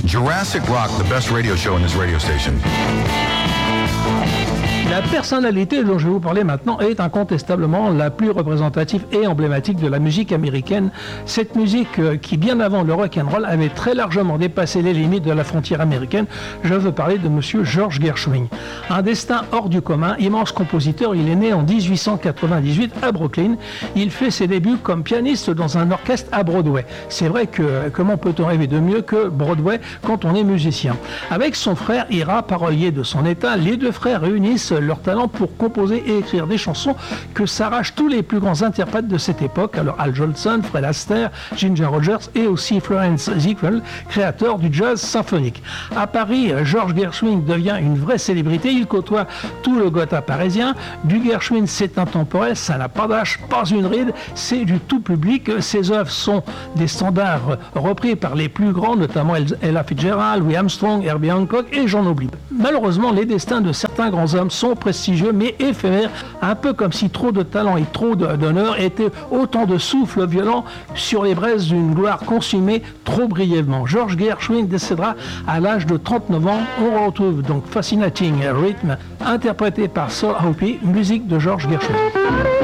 Jurassic Rock, the best radio show in this radio station. La personnalité dont je vais vous parler maintenant est incontestablement la plus représentative et emblématique de la musique américaine. Cette musique qui, bien avant le rock'n'roll, avait très largement dépassé les limites de la frontière américaine. Je veux parler de monsieur George Gershwin. Un destin hors du commun, immense compositeur, il est né en 1898 à Brooklyn. Il fait ses débuts comme pianiste dans un orchestre à Broadway. C'est vrai que comment peut-on rêver de mieux que Broadway quand on est musicien? Avec son frère Ira, parolier de son état, les deux frères réunissent leur talent pour composer et écrire des chansons que s'arrachent tous les plus grands interprètes de cette époque. Alors Al Jolson, Fred Astaire, Ginger Rogers et aussi Florence Ziegfeld, créateur du jazz symphonique. À Paris, George Gershwin devient une vraie célébrité. Il côtoie tout le Gotha parisien. Du Gershwin, c'est intemporel, ça n'a pas d'âge, pas une ride, c'est du tout public. Ses œuvres sont des standards repris par les plus grands, notamment Ella Fitzgerald, Louis Armstrong, Herbie Hancock et j'en oublie. Malheureusement, les destins de certains grands hommes sont prestigieux mais éphémères, un peu comme si trop de talent et trop d'honneur étaient autant de souffles violents sur les braises d'une gloire consumée trop brièvement. George Gershwin décédera à l'âge de 39 ans. On retrouve donc Fascinating Rhythm, interprété par Saul Hope, musique de George Gershwin.